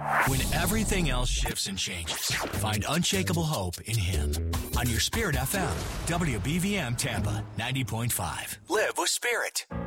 When everything else shifts and changes, find unshakable hope in Him. On your Spirit FM, WBVM Tampa 90.5. Live with Spirit.